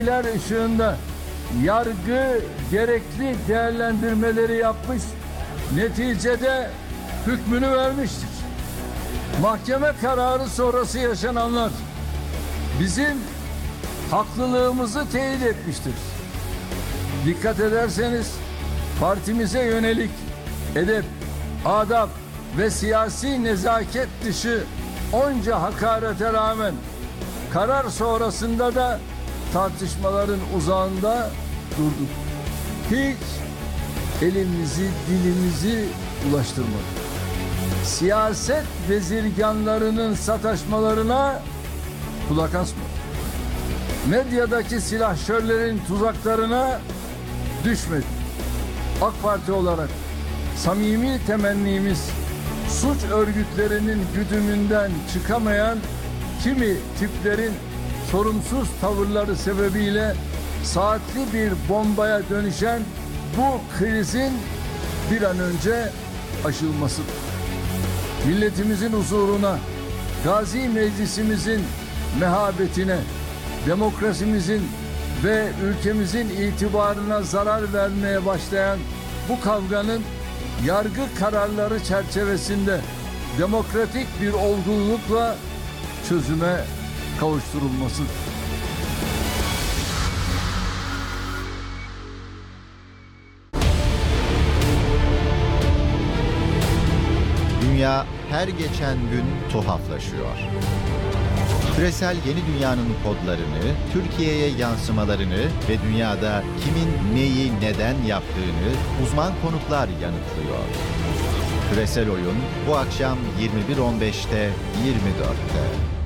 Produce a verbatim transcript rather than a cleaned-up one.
ışığında yargı gerekli değerlendirmeleri yapmış, neticede hükmünü vermiştir. Mahkeme kararı sonrası yaşananlar bizim haklılığımızı teyit etmiştir. Dikkat ederseniz partimize yönelik edep, adab ve siyasi nezaket dışı onca hakarete rağmen karar sonrasında da tartışmaların uzağında durduk. Hiç elimizi, dilimizi ulaştırmadık. Siyaset bezirganlarının sataşmalarına kulak asmadık. Medyadaki silahşörlerin tuzaklarına düşmedik. AK Parti olarak samimi temennimiz suç örgütlerinin güdümünden çıkamayan kimi tiplerin sorumsuz tavırları sebebiyle saatli bir bombaya dönüşen bu krizin bir an önce aşılmasıdır. Milletimizin huzuruna, Gazi Meclisimizin mehabetine, demokrasimizin ve ülkemizin itibarına zarar vermeye başlayan bu kavganın yargı kararları çerçevesinde demokratik bir olgunlukla çözüme kavuşturulmasıdır. Dünya her geçen gün tuhaflaşıyor. Küresel yeni dünyanın kodlarını, Türkiye'ye yansımalarını ve dünyada kimin neyi neden yaptığını uzman konuklar yanıtlıyor. Küresel Oyun bu akşam yirmi bir on beşte yirmi dörtte.